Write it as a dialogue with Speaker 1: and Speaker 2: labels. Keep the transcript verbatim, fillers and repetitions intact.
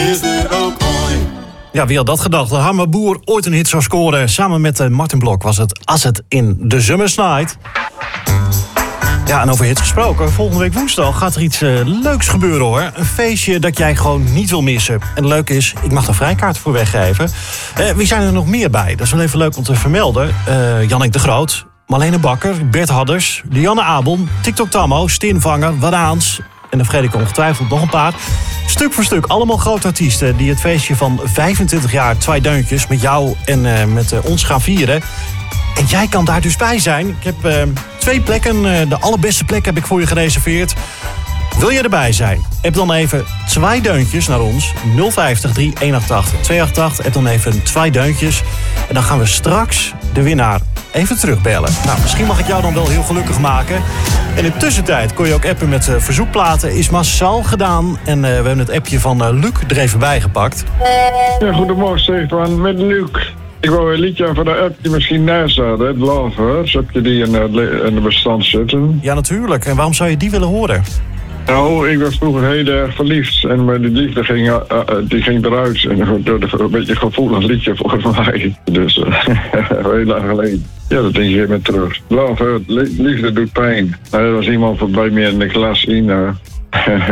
Speaker 1: is er ook ooit.
Speaker 2: Ja, wie had dat gedacht? Dat Harme Boer ooit een hit zou scoren. Samen met uh, Martin Blok was het As het in de Summer's Night. Ja, en over hits gesproken. Volgende week woensdag gaat er iets uh, leuks gebeuren, hoor. Een feestje dat jij gewoon niet wil missen. En het leuke is, ik mag er vrijkaart voor weggeven. Uh, wie zijn er nog meer bij? Dat is wel even leuk om te vermelden. Uh, Jannik de Groot, Marlene Bakker, Bert Hadders, Lianne Abel, TikTok Tammo, Stinvanger, Wadaans. En dan vergeet ik ongetwijfeld nog een paar. Stuk voor stuk, allemaal grote artiesten die het feestje van vijfentwintig jaar Twee Deuntjes met jou en uh, met uh, ons gaan vieren. En jij kan daar dus bij zijn. Ik heb uh, twee plekken, uh, de allerbeste plek heb ik voor je gereserveerd. Wil je erbij zijn? Heb dan even Twee Deuntjes naar ons. nul vijftig, drie eenentachtig, tweeëntachtig. Heb dan even Twee Deuntjes. En dan gaan we straks de winnaar even terugbellen. Nou, misschien mag ik jou dan wel heel gelukkig maken. En in de tussentijd kon je ook appen met uh, verzoekplaten. Is massaal gedaan. En uh, we hebben het appje van uh, Luc er even bij gepakt.
Speaker 3: Ja, goedemorgen Stefan, met Luc. Ik wou een liedje van de app die misschien naast staat, hè? Lovers. Heb je die in, uh, in de bestand zitten?
Speaker 2: Ja, natuurlijk. En waarom zou je die willen horen?
Speaker 3: Nou, ik was vroeger heel erg verliefd. En mijn liefde ging, uh, uh, die ging eruit. En een beetje gevoelig liedje voor mij. Dus uh, heel lang geleden. Ja, dat denk je met terug. Love, liefde doet pijn. Nou, er was iemand bij me in de klas in. Uh,